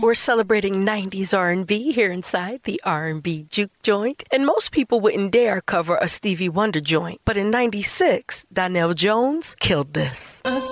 We're celebrating 90s R&B here inside the R&B Juke Joint, and most people wouldn't dare cover a Stevie Wonder joint. But in 96, Donnell Jones killed this.